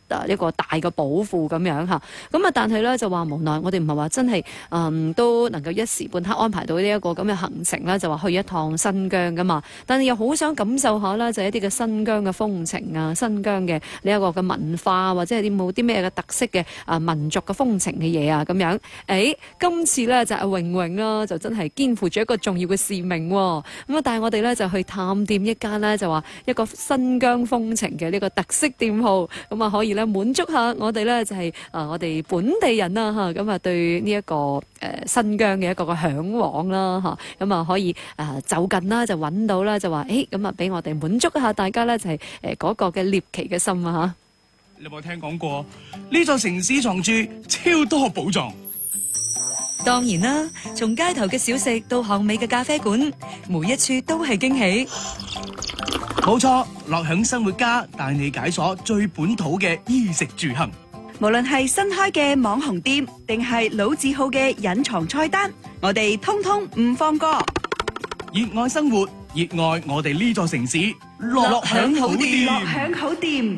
一個大嘅寶庫咁樣嚇。咁啊，但係咧就話無奈我哋唔係話真係都能夠一時半刻安排到呢一個咁嘅行程啦，就話去一趟新疆噶嘛。但係又好想感受下啦，就係一啲嘅新疆嘅風情啊，新疆嘅呢一個嘅文化，或者係冇啲咩嘅特色嘅民族嘅風情嘅嘢啊咁樣。今次咧就係榮榮啦，就真係肩負住一個重要嘅使命喎。咁啊，帶我哋咧就去探店一間咧，就話一個新疆風情嘅呢個特色店鋪，咁啊可以咧滿足下我哋咧就係我哋本地人啦嚇，咁啊對呢一個新疆嘅一個嚮往啦嚇，咁啊可以就近啦就揾到啦，就話咁啊俾我哋滿足一下大家咧就係嗰個嘅獵奇嘅心啊嚇。 你有冇聽講過呢座城市藏住超多寶藏？ 當然啦，從街頭嘅小食到巷尾嘅咖啡館，每一處都係驚喜。 冇錯，樂享生活家帶你解鎖最本土嘅衣食住行。 無論係新開嘅網紅店，定係老字號嘅隱藏菜單，我哋通通唔放過。 熱愛生活，熱愛我哋呢座城市，樂享好店。 樂享好店。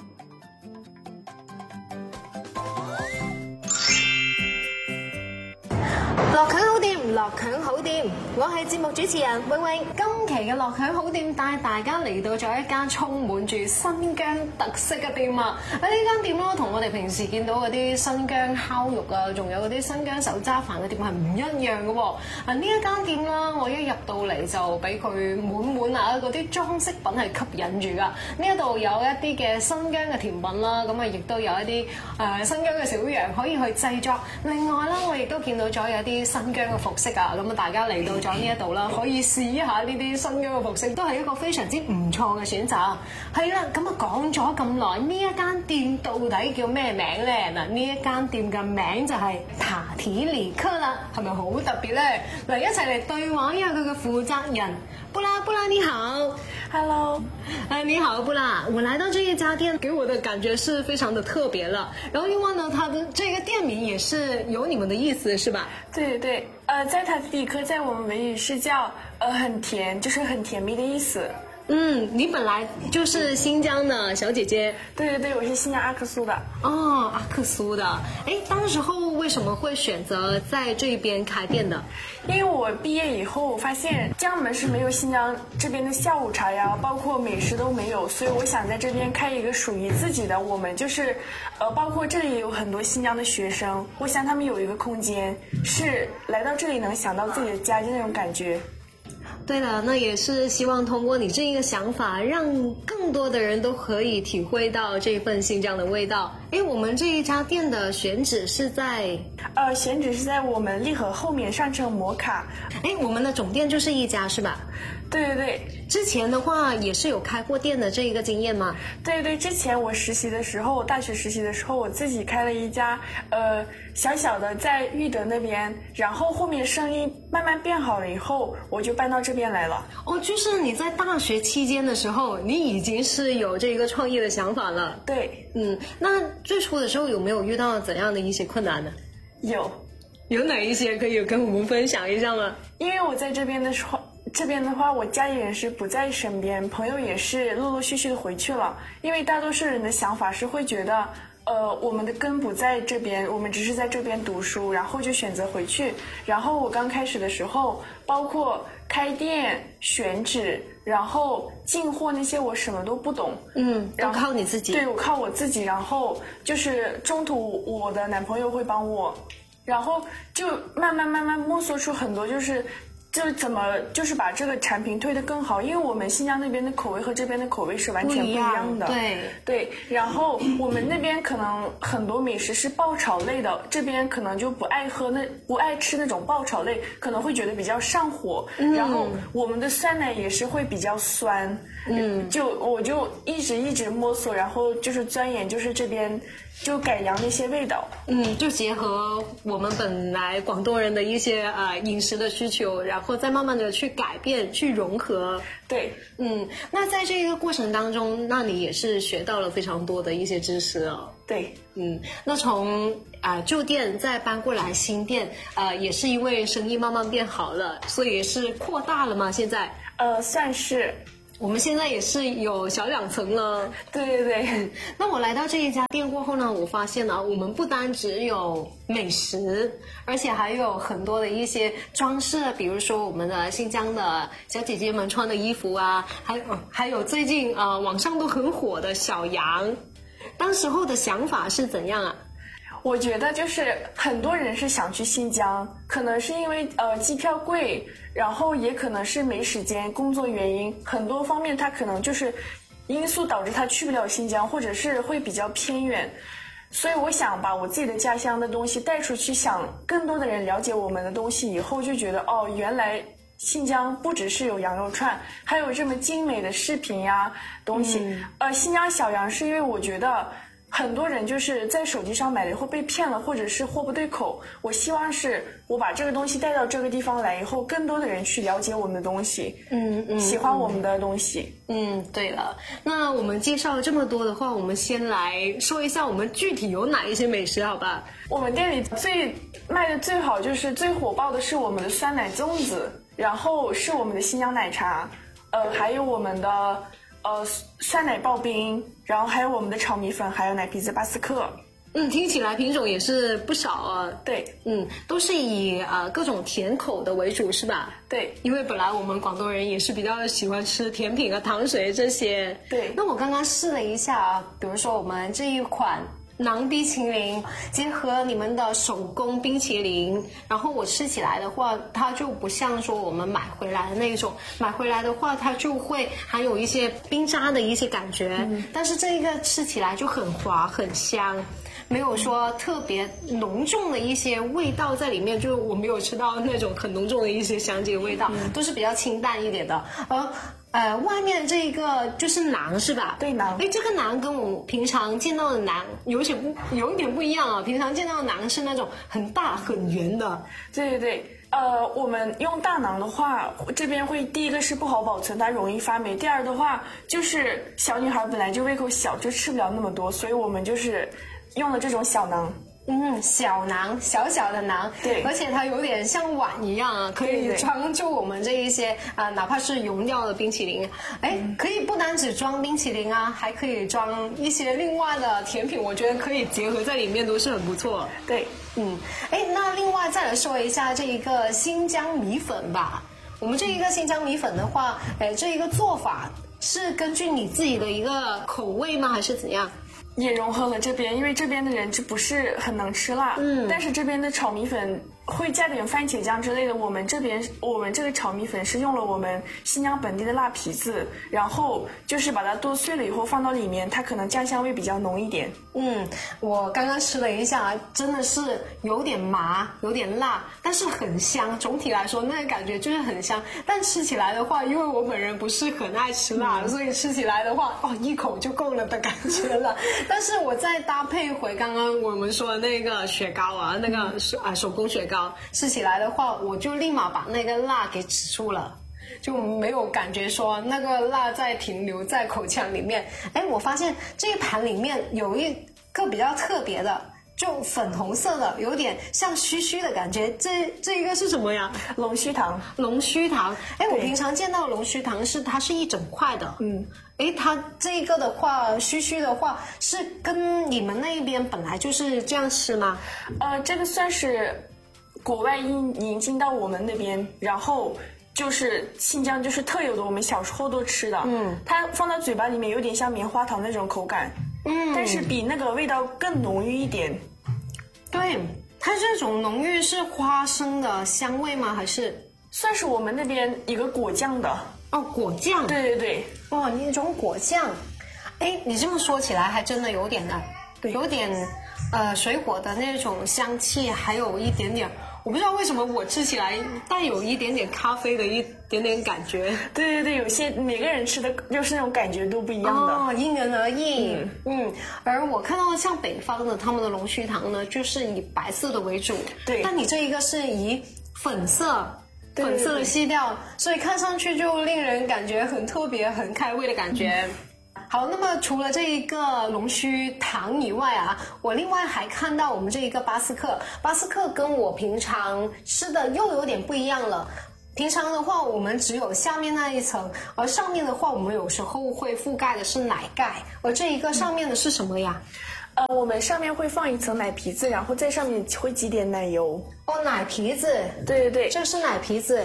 樂享好店，樂享好店，我係節目主持人永永。今期嘅樂享好店帶大家嚟到咗一間充滿住新疆特色嘅店啊！喺呢間店咯，同我哋平時見到嗰啲新疆烤肉啊，仲有嗰啲新疆手揸飯嘅店係唔一樣嘅喎。呢一間店啦，我一入到嚟就俾佢滿嗰啲裝飾品係吸引住㗎。呢一度有一啲嘅新疆嘅甜品啦，咁啊亦都有一啲新疆嘅小羊可以去製作。另外啦，我亦都見到咗有啲新疆嘅服飾啊，咁啊大家嚟到咗呢一度啦，可以試一下呢啲新疆嘅服飾，都係一個非常之唔錯嘅選擇。係啦，咁啊講咗咁耐，呢一間店到底叫咩名咧？嗱，呢一間店嘅名就係塔提里克啦，係咪好特別咧？嚟一齊嚟對話一下佢嘅負責人。布拉你好 ，Hello， 你好布拉，我來到這一家店，給我的感覺是非常的特別了。然後另外呢，它的這個店名也是有你們的意思，是吧？ 對對，在塔提里克，在我們維語是叫很甜，就是很甜蜜的意思。 你本來就是新疆的小姐姐。 對，我是新疆阿克蘇的。 哦，阿克蘇的。當時候為什麼會選擇在這邊開店的？ 因為我畢業以後，我發現江門是沒有新疆這邊的下午茶呀，包括美食都沒有，所以我想在這邊開一個屬於自己的。我們就是包括這裡也有很多新疆的學生，我想他們有一個空間，是來到這裡能想到自己的家就那種感覺。 對了，那也是希望通過你這一個想法，讓更多的人都可以體會到這份新疆的味道。我們這一家店的選址是在選址是在我們利和後面上車摩卡。 我們的總店就是一家是吧？ 對， 之前的話也是有開過店的這一個經驗嗎？ 對，之前我實習的時候，大學實習的時候，我自己開了一家小小的在裕德那邊，然後後面生意慢慢變好了以後，我就搬到這邊來了。 就是你在大學期間的時候，你已經是有這個創業的想法了。 對， 那最初的時候有沒有遇到怎樣的一些困難呢？有哪一些可以跟我們分享一下嗎？ 因為我在這邊的話，我家裡人是不在身邊，朋友也是陸陸續續的回去了。因為大多數人的想法是會覺得，我們的根不在這邊，我們只是在這邊讀書，然後就選擇回去。然後我剛開始的時候，包括開店、選址，然後進貨那些，我什麼都不懂。 都靠你自己。 對，我靠我自己。然後就是中途我的男朋友會幫我，然後就慢慢摸索出很多，就是怎麼就是把這個產品推得更好，因為我們新疆那邊的口味和這邊的口味是完全不一樣的。對，然後我們那邊可能很多美食是爆炒類的，這邊可能就不愛吃那種爆炒類，可能會覺得比較上火。然後我們的酸奶也是會比較酸。我就一直摸索，然後就是鑽研，就是這邊就改良那些味道。 就結合我們本來廣東人的一些飲食的需求，然後再慢慢的去改變、去融合。 對， 那在這個過程當中，那你也是學到了非常多的一些知識哦。 對， 那從舊店再搬過來新店，也是因為生意慢慢變好了，所以也是擴大了嗎？現在？ 算是。 我们现在也是有小2层了。 对对对。 那我来到这一家店过后呢，我发现呢，我们不单只有美食，而且还有很多的一些装饰，比如说我们的新疆的小姐姐们穿的衣服啊，还有最近网上都很火的小羊。当时候的想法是怎样啊？ 我觉得就是很多人是想去新疆，可能是因为机票贵，然后也可能是没时间，工作原因，很多方面他可能就是因素导致他去不了新疆，或者是会比较偏远。所以我想把我自己的家乡的东西带出去，想更多的人了解我们的东西，以后就觉得哦，原来新疆不只是有羊肉串，还有这么精美的饰品呀东西。新疆小羊是因为我觉得很多人就是在手机上买了以后被骗了，或者是货不对口。我希望是我把这个东西带到这个地方来以后，更多的人去了解我们的东西，喜欢我们的东西。 对了，那我们介绍了这么多的话，我们先来说一下我们具体有哪一些美食，好吧？ 我们店里卖的最好就是最火爆的是我们的酸奶粽子，然后是我们的新疆奶茶，还有我们的酸奶刨冰，然后还有我们的炒米粉，还有奶皮子巴斯克。 听起来品种也是不少啊。 对， 都是以各种甜口的为主，是吧？ 对， 因为本来我们广东人也是比较喜欢吃甜品和糖水这些。 对， 那我刚刚试了一下，比如说我们这一款馕冰淇淋，结合你们的手工冰淇淋，然后我吃起来的话，它就不像说我们买回来的那种，买回来的话它就会含有一些冰渣的一些感觉，但是这个吃起来就很滑很香，没有说特别浓重的一些味道在里面，就我没有吃到那种很浓重的一些香精味道，都是比较清淡一点的。外面这个就是馕是吧？ 对，馕。 这个馕跟我平常见到的馕有一点不一样啊。平常见到的馕是那种很大很圆的。 对对对。我们用大馕的话，这边会第一个是不好保存，它容易发霉；第二的话就是小女孩本来就胃口小，就吃不了那么多，所以我们就是用了这种小馕。 小馕，小小的馕， 对， 而且它有点像碗一样啊，可以装就我们这一些哪怕是融掉的冰淇淋，可以不单只装冰淇淋啊，还可以装一些另外的甜品，我觉得可以结合在里面，都是很不错。 对， 那另外再来说一下这一个新疆米粉吧。我们这一个新疆米粉的话，这一个做法是根据你自己的一个口味吗，还是怎样？ 也融合了这边，因为这边的人就不是很能吃辣，但是这边的炒米粉会加点番茄酱之类的。我们这个炒米粉是用了我们新疆本地的辣皮子，然后就是把它剁碎了以后放到里面，它可能酱香味比较浓一点。 我刚刚吃了一下，真的是有点麻，有点辣，但是很香。总体来说，那个感觉就是很香。但吃起来的话，因为我本人不是很爱吃辣，所以吃起来的话，一口就够了的感觉了。但是我再搭配回刚刚我们说的那个雪糕啊，那个手工雪糕，吃起来的话，我就立马把那个辣给止住了。就没有感觉说那个辣在停留在口腔里面。我发现这一盘里面有一个比较特别的，就粉红色的，有点像须须的感觉。这一个是什么呀？ 龙须糖。 龙须糖。我平常见到龙须糖它是一整块的。它这个的话，须须的话是跟你们那边本来就是这样吃吗？ 这个算是国外引进到我们那边，然后就是新疆就是特有的，我们小时候都吃的。它放到嘴巴里面有点像棉花糖那种口感，但是比那个味道更浓郁一点。 对，它这种浓郁是花生的香味吗？还是算是我们那边一个果酱的？ 果酱。 对对对。 那种果酱。你这么说起来还真的有点有点水果的那种香气，还有一点点，我不知道为什么我吃起来带有一点点咖啡的一点点感觉。 对对对，有些每个人吃的就是那种感觉都不一样的。 因人而异。而我看到像北方的他们的龙须糖呢，就是以白色的为主。 对。 但你这一个是以粉色的系调，所以看上去就令人感觉很特别、很开胃的感觉。好，那么除了这一个龙须糖以外啊，我另外还看到我们这一个巴斯克跟我平常吃的又有点不一样了。 平常的话，我们只有下面那一层，而上面的话，我们有时候会覆盖的是奶盖，而这一个上面的是什么呀？ 我们上面会放一层奶皮子，然后在上面会挤点奶油。 哦，奶皮子。 对对对， 这是奶皮子。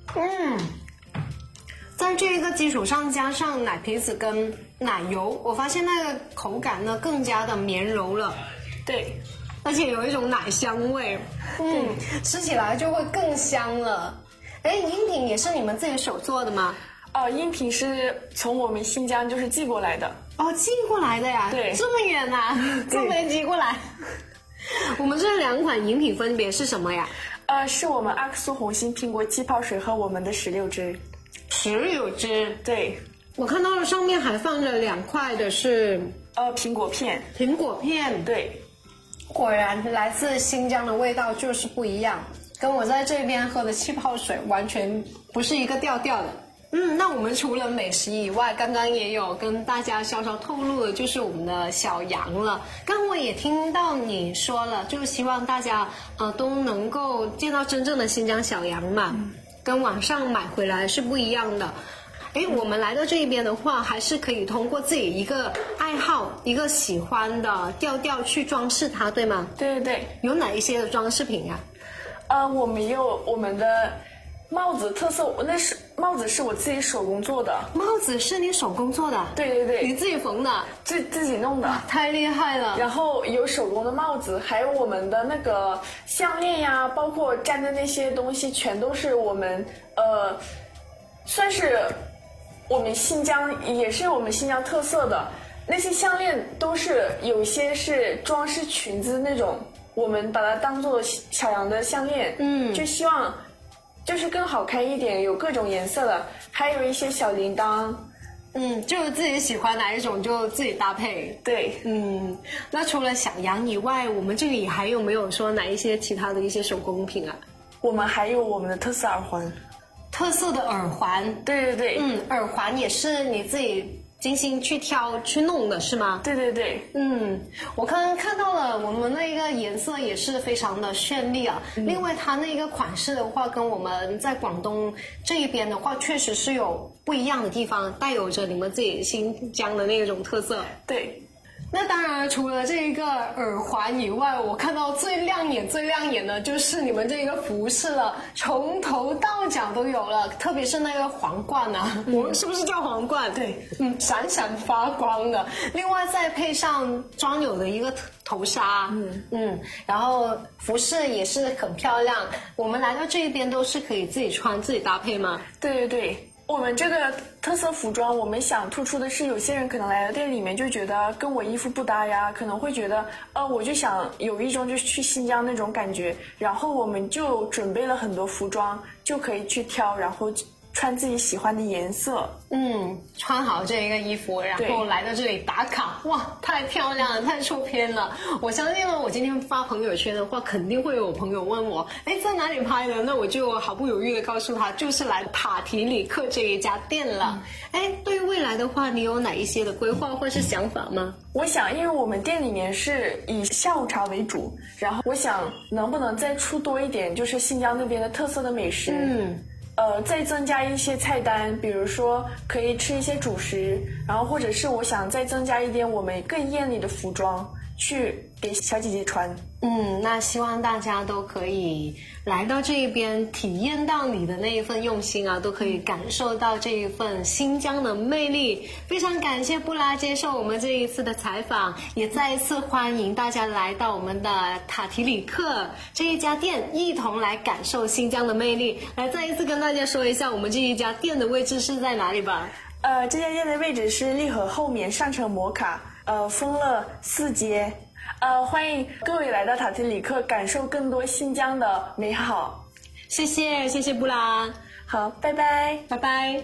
在这个基础上加上奶皮子跟奶油，我发现那个口感呢更加的绵柔了。 对， 而且有一种奶香味。吃起来就会更香了。哎，饮品也是你们自己手做的吗？ 饮品是从我们新疆就是寄过来的。 哦，寄过来的呀？ 对， 这么远啊，这么远寄过来。我们这两款饮品分别是什么呀？ 是我们阿克苏红心苹果气泡水和我们的石榴汁。 石榴汁。 对， 我看到了上面还放着2块的是苹果片。 苹果片。 对， 果然来自新疆的味道就是不一样，跟我在这边喝的气泡水完全不是一个调调的。那我们除了美食以外，刚刚也有跟大家稍稍透露的就是我们的小羊了。刚我也听到你说了，就希望大家都能够见到真正的新疆小羊嘛，跟网上买回来是不一样的。我们来到这边的话，还是可以通过自己一个爱好、一个喜欢的调调去装饰它，对吗？ 对对对。 有哪一些的装饰品呀？ 我们有我们的帽子特色，帽子是我自己手工做的。 帽子是你手工做的？ 对对对， 你自己缝的？ 自己弄的。 太厉害了。 然后有手工的帽子，还有我们的那个项链呀，包括粘的那些东西，全都是我们算是我们新疆，也是我们新疆特色的。那些项链都是有些是装饰裙子那种，我们把它当做小羊的项链，就希望就是更好看一点，有各种颜色的，还有一些小铃铛。 就是自己喜欢哪一种就自己搭配。 对。 那除了小羊以外，我们这里还有没有说哪一些其他的一些手工品啊？ 我们还有我们的特色耳环。 特色的耳环。 对对对。 耳环也是你自己精心去挑去弄的是吗？ 对对对。 我刚刚看到了，我们那个颜色也是非常的绚丽啊。另外它那个款式的话，跟我们在广东这一边的话，确实是有不一样的地方，带有着你们自己新疆的那种特色。 对。 那当然，除了这个耳环以外，我看到最亮眼的就是你们这个服饰了，从头到脚都有了，特别是那个皇冠啊，我们是不是叫皇冠？ 对， 闪闪发光的。另外再配上专有的一个头纱，然后服饰也是很漂亮。我们来到这边都是可以自己穿、自己搭配吗？ 对对对。我们这个特色服装，我们想突出的是，有些人可能来到店里面就觉得跟我衣服不搭呀，可能会觉得，我就想有一种就是去新疆那种感觉，然后我们就准备了很多服装，就可以去挑，然后穿自己喜欢的颜色。 穿好这一个衣服，然后来到这里打卡，哇，太漂亮了，太出片了。我相信我今天发朋友圈的话，肯定会有朋友问我，在哪里拍的？那我就毫不犹豫的告诉他，就是来塔提里克这一家店了。对于未来的话，你有哪一些的规划或是想法吗？ 我想，因为我们店里面是以下午茶为主，然后我想能不能再出多一点，就是新疆那边的特色的美食。再增加一些菜单，比如说可以吃一些主食，然后或者是我想再增加一点我们更艳丽的服装去给小姐姐穿。 那希望大家都可以来到这边体验到你的那一份用心啊，都可以感受到这一份新疆的魅力。非常感谢布拉接受我们这一次的采访，也再一次欢迎大家来到我们的塔提里克这一家店，一同来感受新疆的魅力。来再一次跟大家说一下我们这一家店的位置是在哪里吧。 这家店的位置是利河后面上城摩卡丰乐4街。欢迎各位来到塔提里克，感受更多新疆的美好。 谢谢布拉。 好，拜拜。 拜拜。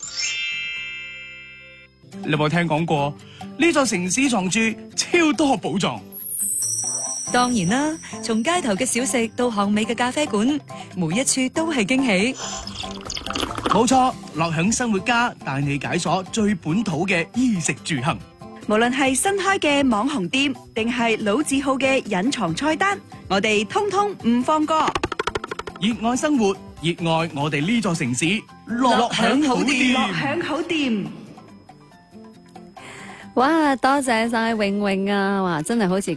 你有冇聽講過呢座城市藏住超多寶藏？ 當然啦，從街頭嘅小食到巷尾嘅咖啡館，每一處都係驚喜。 冇錯，樂享生活家帶你解鎖最本土嘅衣食住行。 無論係新開嘅網紅店，定係老字號嘅隱藏菜單，我哋通通唔放過。 熱愛生活， 熱愛我哋呢座城市，樂享好店。 樂享好店。 哇，多謝晒穎穎啊！哇，真係好似